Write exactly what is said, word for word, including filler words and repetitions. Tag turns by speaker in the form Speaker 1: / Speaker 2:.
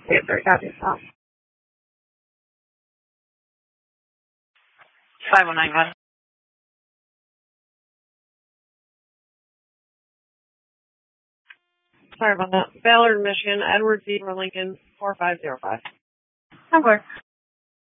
Speaker 1: Yes, sir. Copy. Stop.
Speaker 2: five one nine one.
Speaker 1: Sorry about that. Ballard, Michigan. Edward Zebra Lincoln four five zero five.
Speaker 2: Number.